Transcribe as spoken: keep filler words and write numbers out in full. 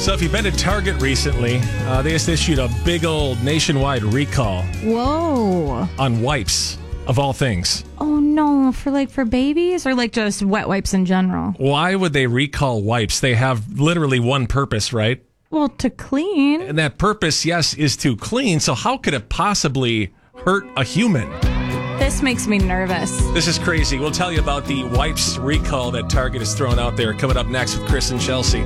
So if you've been to Target recently, uh, they just issued a big old nationwide recall Whoa. on wipes, of all things. Oh, no. For like for babies or like just wet wipes in general? Why would they recall wipes? They have literally one purpose, right? Well, to clean. And that purpose, yes, is to clean. So how could it possibly hurt a human? This makes me nervous. This is crazy. We'll tell you about the wipes recall that Target has thrown out there coming up next with Chris and Chelsea.